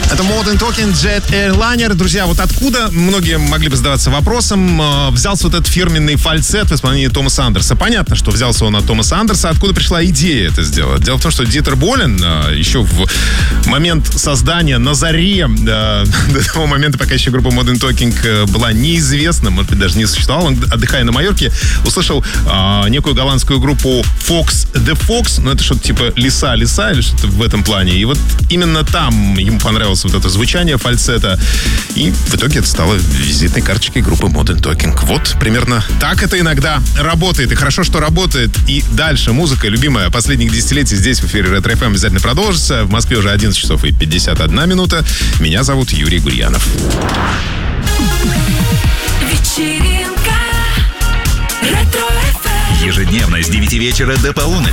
Это Modern Talking, Jet Airliner. Друзья, вот откуда, многие могли бы задаваться вопросом, взялся вот этот фирменный фальцет в исполнении Томаса Андерса. Понятно, что взялся он от Томаса Андерса. Откуда пришла идея это сделать? Дело в том, что Дитер Болен еще в момент создания, на заре, до того момента, пока еще группа Modern Talking была неизвестна, может быть, даже не существовала, он, отдыхая на Майорке, услышал некую голландскую группу Fox the Fox, ну это что-то типа лиса или что-то в этом плане. И вот именно там ему понравилось вот это звучание фальцета. И в итоге это стало визитной карточкой группы Modern Talking. Вот примерно так это иногда работает. И хорошо, что работает. И дальше музыка, любимая последних десятилетий, здесь в эфире Ретро FM обязательно продолжится. В Москве уже 11 часов и 51 минута. Меня зовут Юрий Гурьянов. Вечеринка Ретро FM. Ежедневно с 9 вечера до полуночи.